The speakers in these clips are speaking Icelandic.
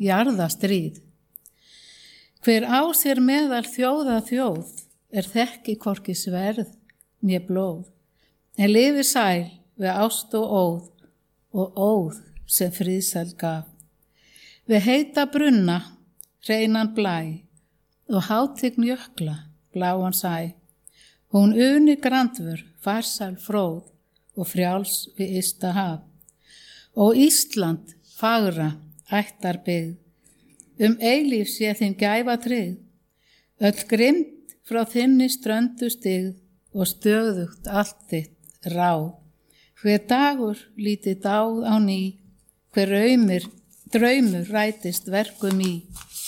jarðastríð. Hver á sér meðal þjóða þjóð þekki hvorki sverð né blóð, en lifi sæl við ást og óð sem friðsæl gaf. Við heita brunna, hreinan blæ og hátign jökla, bláan sæ. Hún uni grandvör, farsæl fróð og frjáls við ysta haf. Og Ísland fagra ættar byggð, eilíf sé þín gæfa tryggð, öll grimmt frá þinni ströndu styggð og stöðugt allt þitt ráð. Hver dagur lítið dáð á ný, hver draumur rætist verkum í.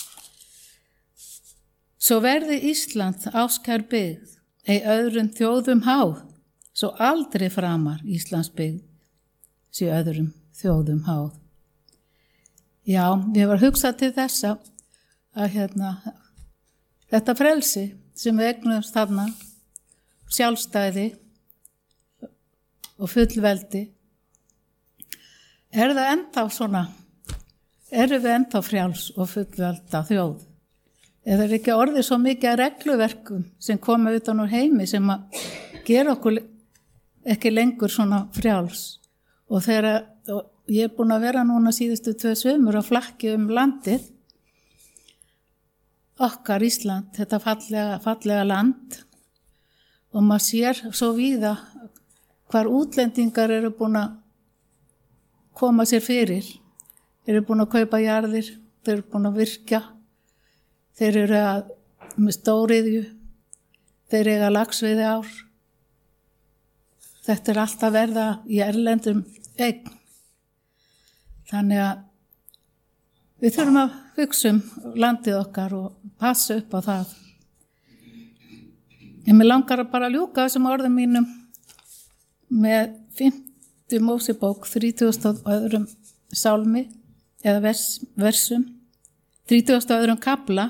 Svo verði Ísland áskær byggð, ei öðrum þjóðum háð, svo aldrei framar Íslands byggð sé öðrum þjóðum háð. Já, ég var hugsað til þessa að þetta frelsi sem við eignumst þarna, sjálfstæði og fullveldi, það ennþá svona, erum við ennþá frjáls og fullvelda þjóð? Eða ekki orðið svo mikið að regluverkum sem koma utan úr heimi sem að gera okkur ekki lengur svona frjáls? Og ég búin að vera núna síðustu 2 sumur að flakki landið, okkar Ísland, þetta fallega land, og maður sér svo víða hvar útlendingar eru búin að koma sér fyrir, eru búin að kaupa jarðir, þeir eru búin að virkja, þeir eru með stóriðju, þeir eiga laxveiði ár. Þetta allt að verða í erlendum eign. Þannig að við þurfum að hugsa landið okkar og passa upp á það. En mér langar að bara ljúka þessum orðum mínum með 5. Mósebók 32. sálmi eða versum, 32. kafla.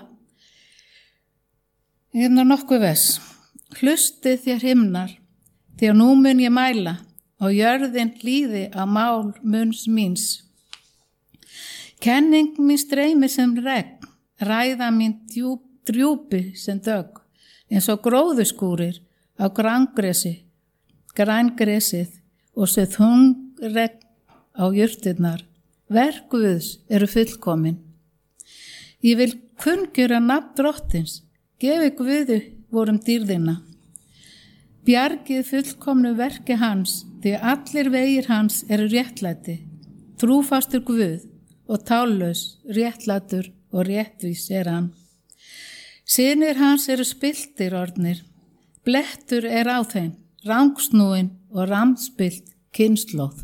Nokkuð vers. Hlustið þér himnar, því að nú mun ég mæla og jörðin hlýði á mál munns míns. Kenning mín streymir sem regn, ræða mín drjúpi sem dögg, eins og gróðuskúrir á grængresið og sem þungregn á jurtirnar. Verk Guðs eru fullkomin. Ég vil kunngjöra nafn Drottins, gefi Guði vorum dýrðina. Bjargið fullkomnu verki hans, því allir vegir hans eru réttlæti. Trúfastur Guð og tállaus, réttlætur og réttvís hann. Synir hans eru spilltir orðnir, blettur á þeim, rangsnúin og ramspilt kynslóð.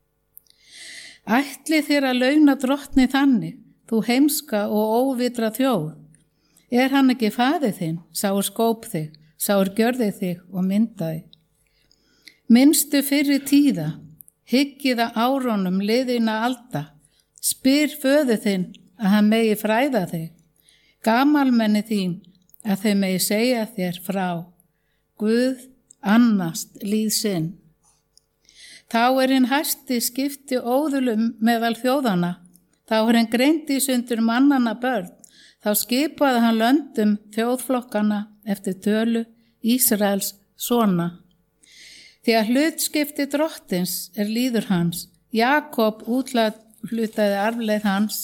Ætli þér að launa Drottni þannig, þú heimska og óvitra þjóð. Hann ekki faðir þinn, sá skóp þig, sá gjörði þig og myndaði. Minnstu fyrri tíða, hyggiða árónum liðina alda, spyr föður þinn að hann megi fræða þig, gamalmenni þín að þeir megi segja þér frá. Guð annast líð sinn. Þá hinn hæsti skipti óðulum meðal þjóðana, þá hinn greindi sundur mannanna börn, þá skipaði hann löndum þjóðflokkana eftir tölu Ísraels sona. Því að hlutskipti Drottins líður hans, Jakob úthlutaði arfleið hans.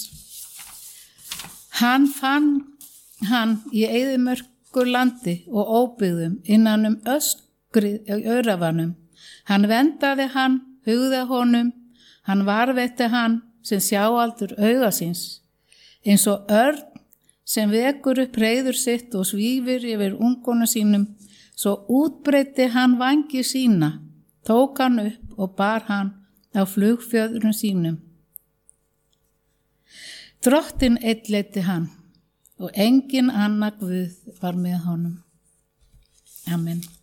Hann fann hann í eyðimörku landi og óbyggðum innan öskrið örafanum. Hann vendaði hann, hugða honum, hann varvetti hann sem sjáaldur auga síns. Eins og örn sem vekur upp reiður sitt og svífir yfir ungonu sínum, svo útbreiddi hann vangi sína, tók hann upp og bar hann á flugfjöðrum sínum. Drottinn einn leiddi hann og engin annar Guð var með honum. Amen.